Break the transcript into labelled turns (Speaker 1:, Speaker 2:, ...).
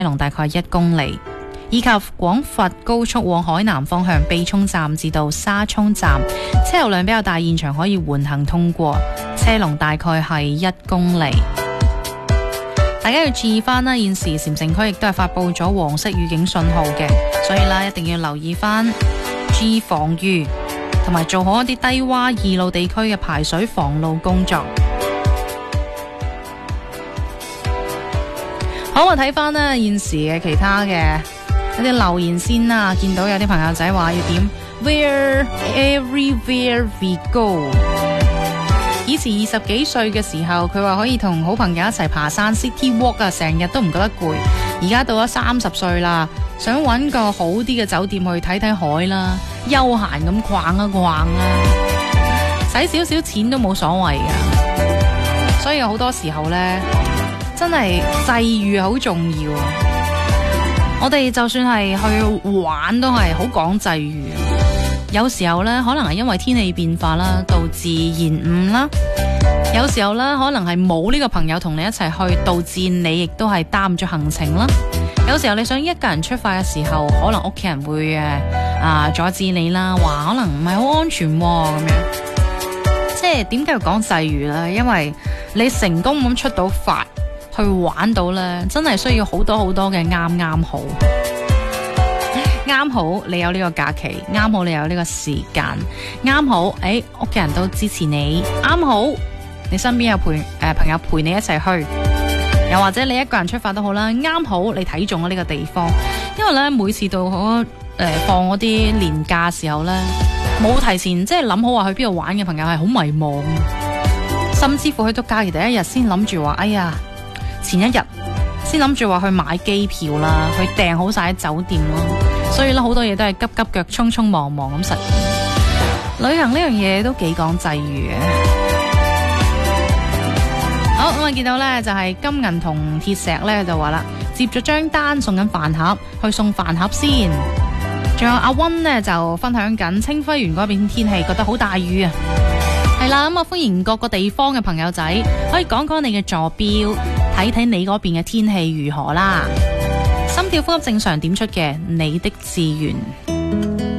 Speaker 1: 龍大概1公里，以及廣佛高速往海南方向秘涌站至到沙涌站，車流量比較大，現場可以緩行通過，車龍大概係1公里。大家要注意翻啦，現時禪城區亦都係發佈咗黃色預警信號嘅，所以啦，一定要留意翻，注意防禦，同埋做好一啲低洼易路地區嘅排水防澇工作。好，我睇翻啦，現時嘅其他嘅一啲留言先啦，見到有啲朋友仔話要點 Where everywhere we go。以前20幾歲嘅時候，佢話可以同好朋友一齊爬山 City Walk 啊，成日都唔覺得攰。而家到咗30歲啦，想揾個好啲嘅酒店去睇睇海啦，休閒咁逛一逛啦，使少少錢都冇所謂噶。所以好多時候呢，真係際遇好重要啊！我哋就算係去玩都係好講際遇。有時候呢，可能係因為天氣變化啦，導致延誤啦；有時候呢，可能係冇呢個朋友同你一齊去，導致你亦都係耽誤咗行程啦。有時候你想一個人出發嘅時候，可能屋企人會阻止你啦，話可能唔係好安全咁樣。即係點解要講際遇呢？因為你成功咁出到發去玩到呢，真係需要好多好多嘅啱好。啱好你有呢個假期，啱好你有呢個時間，啱好屋企人都支持你，啱好你身邊有朋友陪你一齊去，又或者你一個人出發都好啦，啱好你睇中咗呢個地方。因為咧每次到放嗰啲年假時候咧，冇提前即係諗好話去邊度玩嘅朋友係好迷茫，甚至乎去到假期第一日先諗住話，哎呀，前一日先諗住話去買機票啦，去訂好晒酒店啦。所以咧，好多嘢都係急急腳、匆匆忙忙咁實現。旅行呢樣嘢都幾講際遇嘅。好，咁啊見到呢就係金銀同鐵石呢就話啦，接咗張單送緊飯盒，去送飯盒先。仲有阿溫呢就分享緊清暉園嗰邊天氣，覺得好大雨啊。係啦，咁啊歡迎各個地方嘅朋友仔可以講講你嘅坐標，睇睇你嗰邊嘅天氣如何啦。心跳呼吸正常點出嘅你的志願。